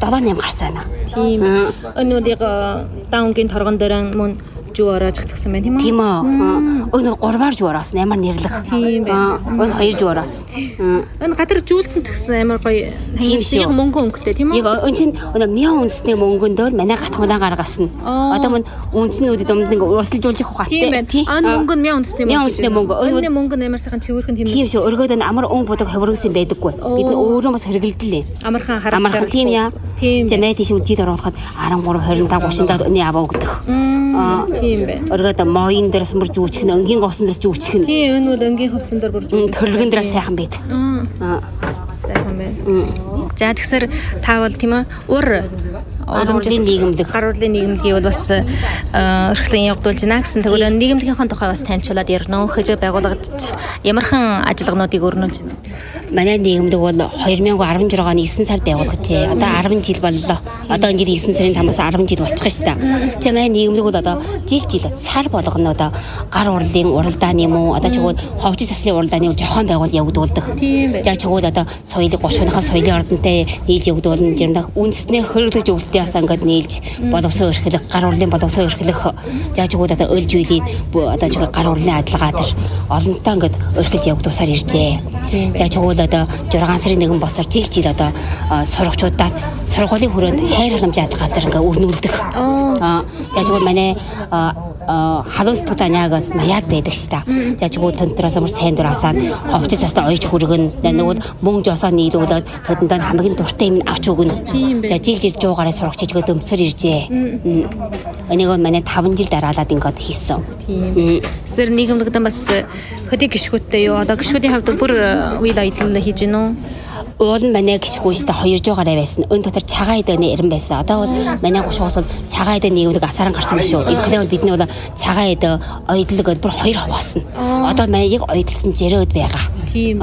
7-8 гарсан байна. Тийм. Өнөөдөр даунгийн торгон дээр мөн жуу ороож гатгсан байна тийм үү? Тийм үү. Өнөө 3-аар жуур асан амар нэрлэх. Тийм байна. Өнөө 2 жуур асан. Энэ гадар жуултан гэсэн амар гоё яг мөнгө өнгөтэй тийм үү? Яг энэ чинь өнөө 1000 үндэсний мөнгөн дөр манай гатхмалаа гаргасан. Одоо мөн үндснүүдийн дунд ингээ уусалжуулж явах хаттай. Тийм байна. Мөнгө нь 1000 үндэсний мөнгө. 1000 үндэсний мөнгө. Өнөө мөнгө нь амар сайхан цэвэрхэн тийм. Тийм шүү. Өргөд амар өнгө бодог хөврөгсөн байдаггүй. Бид нь өөрөө бас хэрэглэдэг. Амархан хараад тийм яа. Тийм. Жамаа тийш үжид оруулахад 13 25 30 өний аваа өгдөг. Тийм байна. Өргөд моён дээрс мөр жүүчих нь өнгийн говсон дээрс жүүчих нь. Тийм энэ бол өнгийн хөвцөн дээр бүр төрлөгөн дээрс сайхан байдаг. Сайхан байна. За тэгэхээр та бол тийм үү ур уламжлалын нийгэмлэг харуулын нийгэмлэгийг бол бас өрхлөн явуулж байна гэсэн. Тэгвэл нийгэмлэгийнхээ тухай бас танилцуулаад ярина. Хэж байгууллагад ямархан ажиллагаануудыг өрнүүлж байна. Манай нийгэмлэг бол 2016 оны 9 сард байгуулагдажээ. Одоо 10 жил боллоо. Одоо энэ жил 9 сарын 5-аас 10 жил болчих шүү дээ. За манай нийгэмлэг бол одоо жил сар болгоно одоо гар урлын уралдааны юм уу? Одоо чигүүд ховжил заслын уралдааны жоохон байгуул явагдуулдаг. За чигүүд одоо соёлыг 30-ынхаа соёлын ордонтой нийлж явагдуулна. Жирэмдэх үндэснээ хөргөлж өвлтөөс ингээд нийлж боловсон өрхлөх, гар урлын боловсон өрхлөх. За чигүүд одоо уйлж үйлийн одоо чигүүд гар урлын адилгаа төр олонтоо ингээд өрхлж явагдуулсаар иржээ. За чигүүд одоо 6 сарын 1 босоор жил одоо сурагчудаа сургуулийн хүрээнд хайр халамжийн адилгаа төр ингээд өрнүүлдэг. За чигүүд манай халуун сэтгэл аниагаас 80-аад байдаг ш та. За чигүүд тантраас амар сайн дураасаа ховчиж цастаа ойж хүргэн нөгөө мөнгө жосоо нийлүүлээд тэдэнд хамгийн дуртай юм авч өгнө. За жил жуугаараа сурагчиж дөмцөр иржээ. Энийг манай 5 жил дараалаад ингээд хийсэн. Тийм. Сэр нийгэмлэгдэн бас хөдөө гişгүүдтэй юу? Одоо гişгүүдийн хувьд бүр үйл ажиллагаа хийж гинэ үү? Уул нь манай гişгүүстэй 2 жуугаараа байсан. Өн дотор цагаан эдэний ирэн байсан. Одоо бол манай гушуус бол цагаан эдэ нийгэмлэг асаран гарсан биш үү? Инхлээ бол бидний бол цагаан эдэ ойдлог бүр 2 болсон. Одоо манай яг ойдлолтын зэрэг байгаа. Тийм.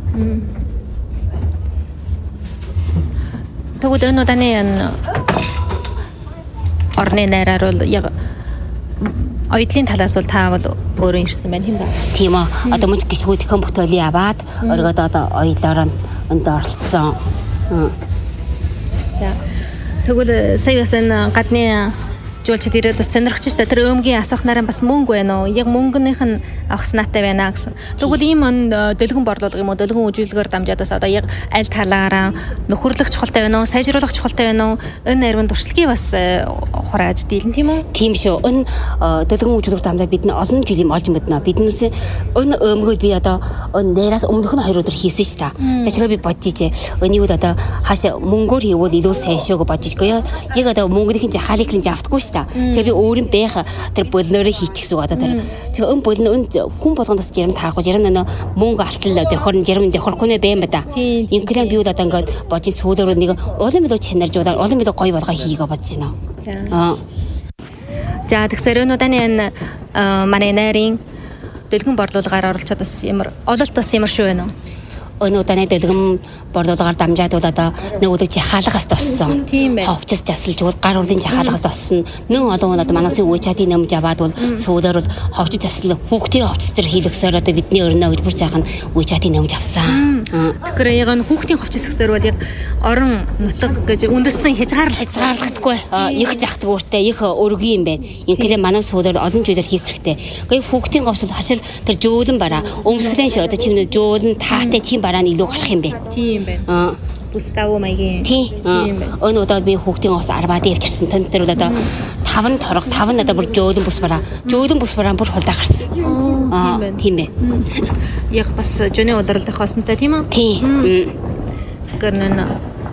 Тэгвэл энэ удааны орны найраар бол яг ойдлын талаас бол та бол өөрөө ирсэн байна тийм ба. Тийм үү. Одоо мөн гişгүүдийн бүтээлийн аваад өргөд одоо ойдлоор энд оролцсон. За. Тэгвэл сая бас энэ гадны жуулчид ирээд бас сонирхож та тэр өөмгийн асуухнаараа бас мөнгө байна уу? Яг мөнгөнийх нь авах санаатай байна гэсэн. Тэгвэл ийм дэлгэн борлуулга юм уу? Дэлгэн үжилгээр дамжаад бас одоо яг аль талаараа нөхөрлөх чухалтай байна уу? Сайжруулах чухалтай байна уу? Энэ нарийн туршлагыг бас хурааж дийлэн тийм үү? Тийм шүү. Энэ дэлгэн үжилгээр дамжаад бид нь олон жил юм олж мэднэ. Биднээс энэ өөмгөө би одоо нээраас өмнөх нь 2 өдөр хийсэн ш та. За чигээ би бодож ижээ. Өнийг одоо хаашаа мөнгөөр хийвэл илүү сайн шүү гэж бодож гоо. Яг одоо мөнгөнийхин жахалыг нь авдаггүй ш. Тэгээ би өөрийн байх тэр болноороо хийчихсэн одоо тэр тэгээ болно хүн болгоноос жирэмд харахгүй жирэмд мөнгө алтал дохорн жирэмд дохорхгүй нэ бэм ба да. Инглен би одоо ингээд божи сүүлээр нэг улам илүү чанаржуулаад улам илүү гоё болгоо хийгээ бодож байна. За тэгсээр өнөөдрийн энэ манай нарийн дэлгэн борлуулгаар оролцоод бас ямар ололт бас ямар шүү вэ нэ? Өнөөдрийн дэлгэн борлуулгаар дамжаад бол одоо нөгөөдөг жахаалгаас тоссон. Ховчс жасалж бол гар урлын жахаалгаас тоссон. Нэн олон одоо манаас үе чатын нэмж аваад бол сүүлээр бол ховчс жасал хүүхдийн ховчс төр хийлгэсээр одоо бидний өрнөө гэж бүр сайхан үе чатын нэмж авсан. Тэгэхээр яг нь хүүхдийн ховчс гэсээр бол яг орон нутаг гэж үндэстэн хязгаарлагдахгүй их захдаг үүртэй их өргөн юм байна. Ингээл манай сүүлээр олон зүйлээр хийх хэрэгтэй. Гэхдээ хүүхдийн ховчс хашил тэр жөөлөн бараа өмсгөлэн шүү одоо чимнэ жөөлөн таатай тийм барааны илүү гарах юм байна. Тийм байна. Бүс давуу маягийн. Тийм байна. Өн удаад би хүүхдийн ус арбаад явчихсан. Танд дээр бол одоо 5 торог 5 надад бүр жөөлөн бүс бараа. Жөөлөн бүс бараа бүр хулдаа гарсан. Тийм байна. Яг бас жөний удаалт хосонтой тийм үү? Тийм. Гэрнэн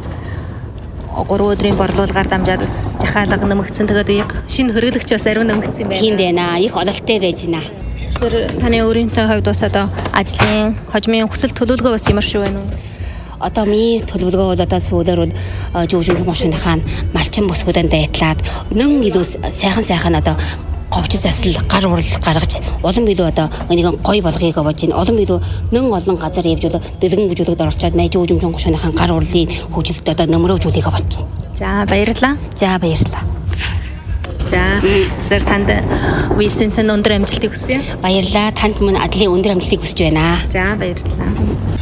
3 өдрийн борлуулгаар дамжаад бас жахаалга нэмэгдсэн. Тэгээд яг шинэ хөргөлөгч бас ариун нэмэгдсэн байна. Тийм байна. Их ололттой байж байна. Тэр таны өөрийнхөө хувьд бас одоо ажлын хожмын хүсэл төлөвлөгөө бас ямар шүү вэ нүү? Одоо миний төлөвлөгөө бол одоо сүүлээр бол жүүжин машиныхаа малчин босгодон дайтлаад нэн илүү сайхан одоо говьч засал гар урал гаргаж улам илүү одоо энийг гоё болгоёг болж байна. Улам илүү нэн олон газар явж бол дэлгэн бүжүүлэгт оролцоод мэй жүүжин машиныхаа гар урлын хөгжилд одоо нөмрөөжүүлэхэ болж байна. За баярлалаа. За баярлалаа. За сэр танд Висентэн өндөр амжилтыг хүсье. Баярлалаа. Танд мөн адлын өндөр амжилтыг хүсэж байна. За баярлалаа.